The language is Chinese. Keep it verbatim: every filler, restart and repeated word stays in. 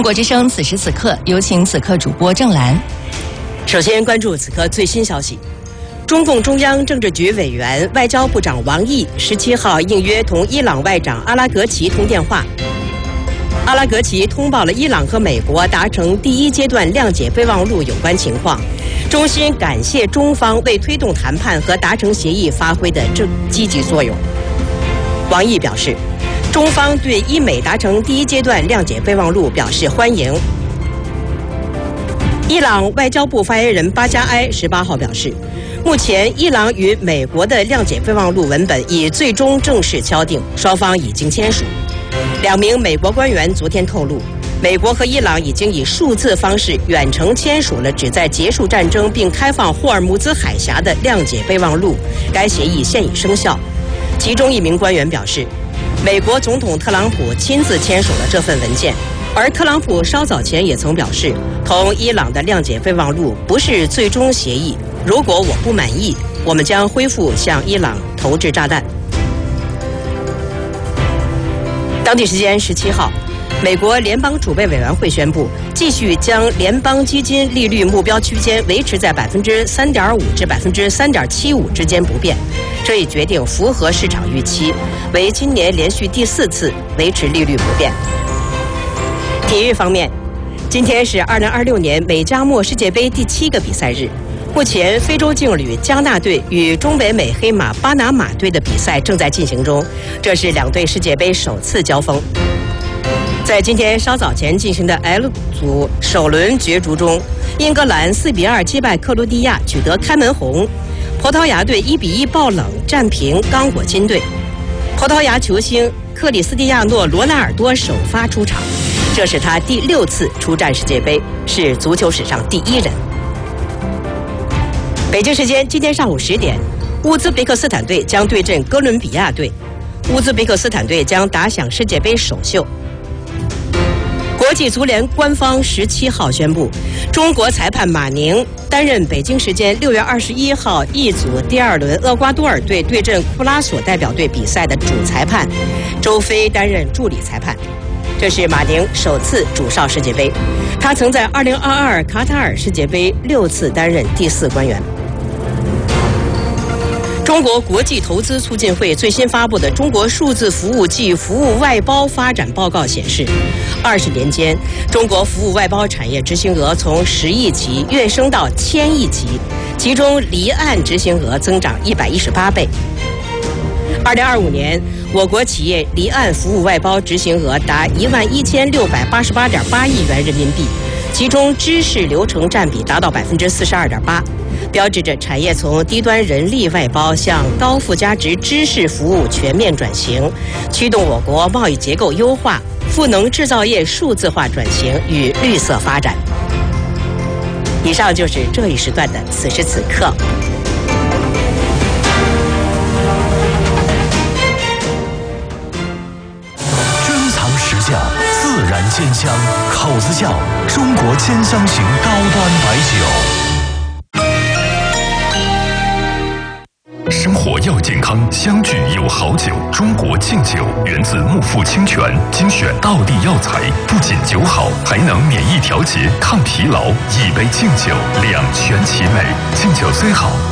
国之声，此时此刻，有请此刻主播郑兰。 首先关注此刻最新消息。中共中央政治局委员、外交部长王毅十七号应约同伊朗外长阿拉格齐通电话。阿拉格齐通报了伊朗和美国达成第一阶段谅解备忘录有关情况，衷心感谢中方为推动谈判和达成协议发挥的正积极作用。王毅表示，中方对伊美达成第一阶段谅解备忘录表示欢迎。伊朗外交部发言人巴加埃十八号表示，目前伊朗与美国的谅解备忘录文本已最终正式敲定，双方已经签署。两名美国官员昨天透露，美国和伊朗已经以数字方式远程签署了旨在结束战争并开放霍尔木兹海峡的谅解备忘录，该协议现已生效。其中一名官员表示，美国总统特朗普亲自签署了这份文件，而特朗普稍早前也曾表示，同伊朗的谅解备忘录不是最终协议，如果我不满意，我们将恢复向伊朗投掷炸弹。当地时间十七号，美国联邦储备委员会宣布，继续将联邦基金利率目标区间维持在百分之三点五至百分之三点七五之间不变。这一决定符合市场预期，为今年连续第四次维持利率不变。体育方面，今天是二零二六年美加墨世界杯第七个比赛日。目前，非洲劲旅加纳队与中北美黑马巴拿马队的比赛正在进行中，这是两队世界杯首次交锋。在今天稍早前进行的 L 组首轮角逐中，英格兰四比二击败克罗地亚，取得开门红。葡萄牙队一比一爆冷战平刚果金队。葡萄牙球星克里斯蒂亚诺·罗纳尔多首发出场，这是他第六次出战世界杯，是足球史上第一人。北京时间今天上午十点，乌兹别克斯坦队将对阵哥伦比亚队，乌兹别克斯坦队将打响世界杯首秀。国际足联官方十七号宣布，中国裁判马宁担任北京时间六月二十一号一组第二轮厄瓜多尔队对阵库拉索代表队比赛的主裁判，周飞担任助理裁判。这是马宁首次主哨世界杯，他曾在二零二二卡塔尔世界杯六次担任第四官员。中国国际投资促进会最新发布的《中国数字服务暨服务外包发展报告》显示，二十年间，中国服务外包产业执行额从十亿级跃升到千亿级，其中离岸执行额增长一百一十八倍。二零二五年，我国企业离岸服务外包执行额达一万一千六百八十八点八亿元人民币，其中知识流程占比达到百分之四十二点八。标志着产业从低端人力外包向高附加值知识服务全面转型，驱动我国贸易结构优化、赋能制造业数字化转型与绿色发展。以上就是这一时段的此时此刻。 珍藏实价，自然鲜香，口子窖中国千香型高端白酒。生活要健康，相聚有好酒。中国敬酒源自木富清泉，精选道地药材，不仅酒好，还能免疫调节、抗疲劳。一杯敬酒，两全其美。敬酒虽好，